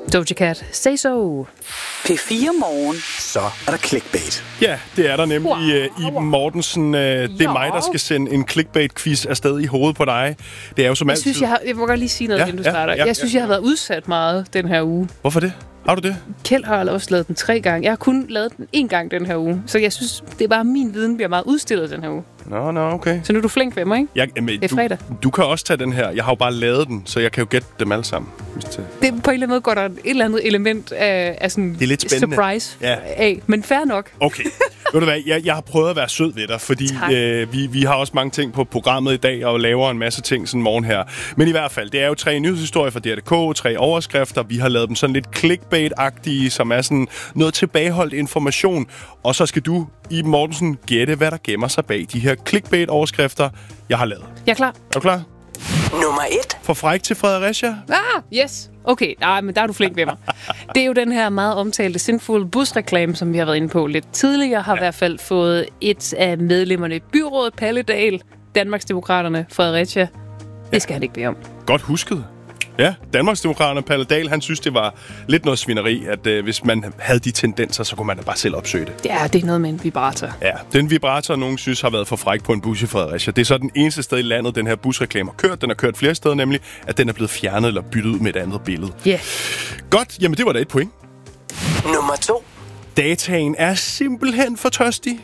Doja Cat, Say So. P4 Morgen. Så er der clickbait. Ja, det er der nemlig. Iben Mortensen, det er mig, der skal sende en clickbait-quiz afsted i hovedet på dig. Det er jo som altid... Jeg må godt lige sige noget, inden du starter. Jeg synes, jeg har været udsat meget den her uge. Hvorfor det? Har du det? Kjeld har også lavet den 3 gange. Jeg har kun lavet den 1 gang den her uge. Så jeg synes, det er bare min viden bliver meget udstillet den her uge. Nå, okay. Så nu er du flink ved mig, ikke? Det er fredag. Du kan også tage den her. Jeg har jo bare lavet den, så jeg kan jo gætte dem alle sammen. Det, på en eller anden måde går der et eller andet element af sådan det er lidt spændende. Surprise af. Men fair nok. Okay. Ved du hvad, jeg har prøvet at være sød ved dig, fordi vi har også mange ting på programmet i dag, og laver en masse ting sådan morgen her. Men i hvert fald, det er jo 3 nyhedshistorier fra DR.dk, 3 overskrifter. Vi har lavet dem sådan lidt clickbait-agtige, som er sådan noget tilbageholdt information. Og så skal du, Iben Mortensen, gætte, hvad der gemmer sig bag de her clickbait-overskrifter, jeg har lavet. Jeg er klar. Er du klar? Nummer 1. For fræk til Fredericia. Yes. Okay, men der er du flink ved mig. Det er jo den her meget omtalte Sinful busreklame, som vi har været inde på lidt tidligere. Har i hvert fald fået et af medlemmerne i byrådet, Palledal, Danmarksdemokraterne, Fredericia. Det skal han ikke bede om. Godt husket. Ja, Danmarksdemokraterne Palledal, han synes, det var lidt noget svineri, at hvis man havde de tendenser, så kunne man da bare selv opsøge det. Ja, det er noget med en vibrator. Ja, den vibrator, nogen synes har været for fræk på en bus i Fredericia. Det er så den eneste sted i landet, den her busreklame har kørt. Den har kørt flere steder, nemlig at den er blevet fjernet eller byttet ud med et andet billede. Ja. Yeah. Godt, jamen det var da et point. Nummer 2. Dataen er simpelthen for tørstig.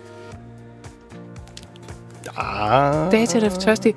Data er for tørstig.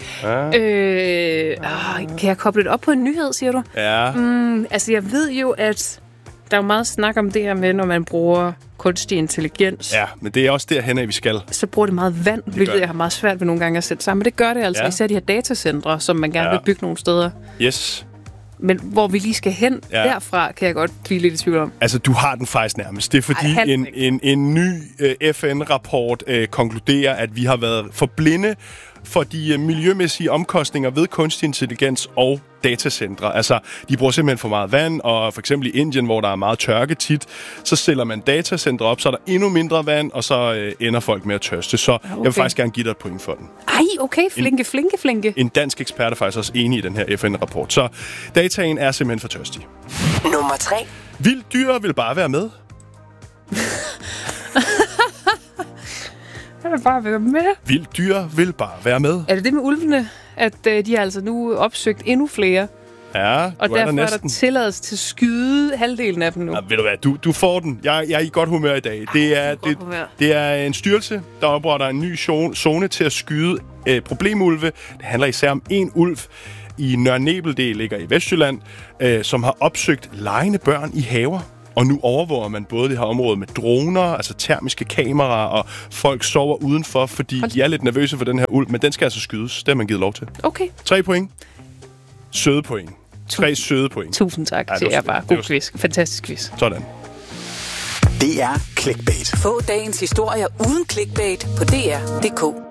Kan jeg koble det op på en nyhed, siger du? Ja. Altså, jeg ved jo, at der er meget snak om det her med, når man bruger kunstig intelligens. Ja, men det er også derhen, at vi skal. Så bruger det meget vand, hvilket jeg har meget svært ved nogle gange at sætte sammen. Men det gør det altså. Især de her datacentre, som man gerne vil bygge nogle steder. Yes. Men hvor vi lige skal hen derfra, kan jeg godt blive lidt i tvivl om. Altså, du har den faktisk nærmest. Det er fordi en ny FN-rapport konkluderer, at vi har været for blinde for de miljømæssige omkostninger ved kunstig intelligens og datacentre. Altså, de bruger simpelthen for meget vand, og for eksempel i Indien, hvor der er meget tørke tit, så stiller man datacentre op, så er der endnu mindre vand, og så ender folk med at tørste. Så jeg vil faktisk gerne give dig et point for den. Ej, okay. Flinke. En dansk ekspert er faktisk også enig i den her FN-rapport. Så dataen er simpelthen for tørstig. Nummer 3. Vildt dyr vil bare være med. Jeg vil bare være med. Vildt dyr vil bare være med. Er det med ulvene, at de har altså nu opsøgt endnu flere? Ja, og derfor er der tilladelse til at skyde halvdelen af dem nu. Ja, ved du hvad, du får den. Jeg er i godt humør i dag. Det er en styrelse, der opretter en ny zone til at skyde problemulve. Det handler især om en ulv i Nørre Nebel, det ligger i Vestjylland, som har opsøgt legende børn i haver. Og nu overvåger man både det her område med droner, altså termiske kameraer, og folk sover udenfor, fordi de er lidt nervøse for den her ulv. Men den skal altså skydes. Det har man givet lov til. Okay. 3 point. Søde point. 3 søde point. Tusind tak, siger jeg bare. God quiz. Fantastisk quiz. Sådan. Det er clickbait. Få dagens historier uden clickbait på dr.dk.